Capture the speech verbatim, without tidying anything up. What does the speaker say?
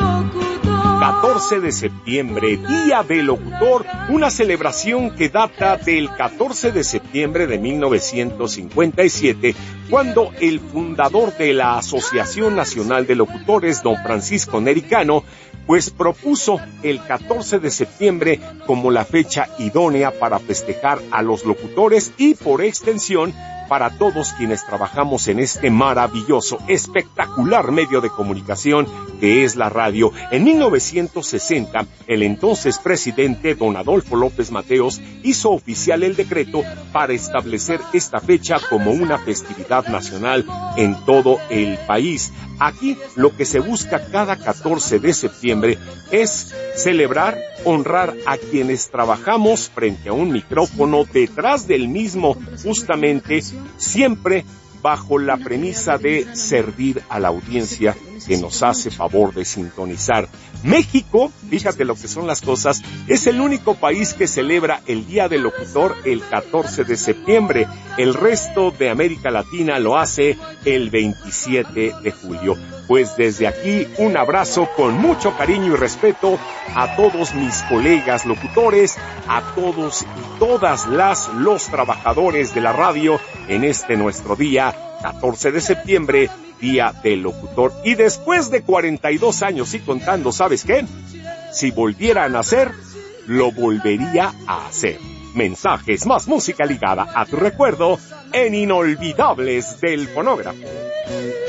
catorce de septiembre, Día del Locutor, una celebración que data del catorce de septiembre de mil novecientos cincuenta y siete, cuando el fundador de la Asociación Nacional de Locutores, don Francisco Neri Cano, pues propuso el catorce de septiembre como la fecha idónea para festejar a los locutores y, por extensión, para todos quienes trabajamos en este maravilloso, espectacular medio de comunicación que es la radio. En mil novecientos sesenta, el entonces presidente don Adolfo López Mateos hizo oficial el decreto para establecer esta fecha como una festividad nacional en todo el país. Aquí lo que se busca cada catorce de septiembre es celebrar, honrar a quienes trabajamos frente a un micrófono, detrás del mismo, justamente, siempre bajo la premisa de servir a la audiencia que nos hace favor de sintonizar. México, fíjate lo que son las cosas, es el único país que celebra el Día del Locutor el catorce de septiembre. El resto de América Latina lo hace el veintisiete de julio. Pues desde aquí, un abrazo con mucho cariño y respeto a todos mis colegas locutores, a todos y todas las, los trabajadores de la radio en este nuestro día, catorce de septiembre, Día del Locutor. Y después de cuarenta y dos años y contando, ¿sabes qué? Si volviera a nacer, lo volvería a hacer. Mensajes, más música ligada a tu recuerdo en Inolvidables del Fonógrafo.